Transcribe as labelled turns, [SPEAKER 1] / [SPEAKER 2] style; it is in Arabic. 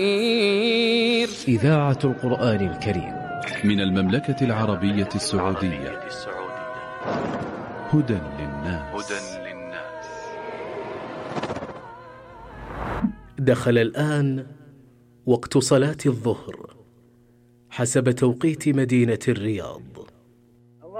[SPEAKER 1] إذاعة القرآن الكريم
[SPEAKER 2] من المملكة العربية السعودية. هدى للناس.
[SPEAKER 1] دخل الآن وقت صلاة الظهر حسب توقيت مدينة الرياض.